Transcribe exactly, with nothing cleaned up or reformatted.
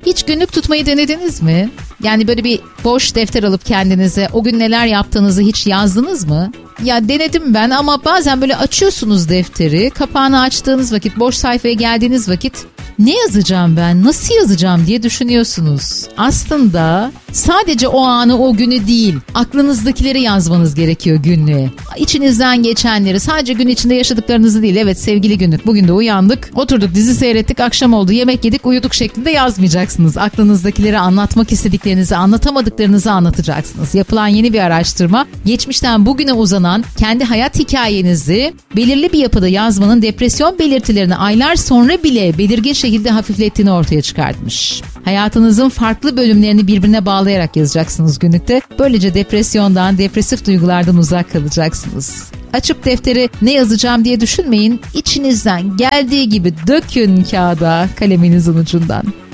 Hiç günlük tutmayı denediniz mi? Yani böyle bir boş defter alıp kendinize o gün neler yaptığınızı hiç yazdınız mı? Ya denedim ben ama bazen böyle açıyorsunuz defteri, kapağını açtığınız vakit, boş sayfaya geldiğiniz vakit ne yazacağım ben, nasıl yazacağım diye düşünüyorsunuz. Aslında sadece o anı, o günü değil, aklınızdakileri yazmanız gerekiyor günlüğe. İçinizden geçenleri, sadece gün içinde yaşadıklarınızı değil. Evet sevgili günlük, bugün de uyandık, oturduk, dizi seyrettik, akşam oldu, yemek yedik, uyuduk şeklinde yazmayacaksınız. Aklınızdakileri, anlatmak istediklerinizi, anlatamadıklarınızı anlatacaksınız. Yapılan yeni bir araştırma, geçmişten bugüne uzanan kendi hayat hikayenizi belirli bir yapıda yazmanın depresyon belirtilerini aylar sonra bile belirgin şekilde hafiflettiğini ortaya çıkartmış. Hayatınızın farklı bölümlerini birbirine bağlayarak yazacaksınız günlükte. Böylece depresyondan, depresif duygulardan uzak kalacaksınız. Açıp defteri ne yazacağım diye düşünmeyin. İçinizden geldiği gibi dökün kağıda kaleminizin ucundan.